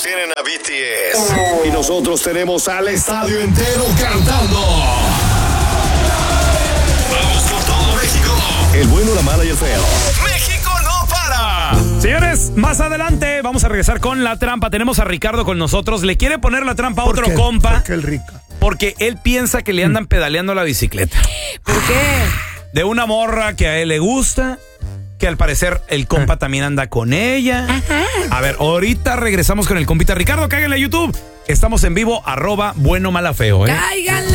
tienen a BTS. Y nosotros tenemos al estadio entero cantando. Vamos por todo México. El bueno, la mala y el feo. ¡México no para! Señores, más adelante vamos a regresar con la trampa. Tenemos a Ricardo con nosotros. Le quiere poner la trampa a otro compa. ¿Por qué el Rica? Porque él piensa que le andan pedaleando la bicicleta. ¿Por qué? De una morra que a él le gusta, que al parecer el compa también anda con ella. Ajá. A ver, ahorita regresamos con el compita Ricardo. Cáiganle a YouTube. Estamos en vivo, @bueno malafeo, Cáiganle.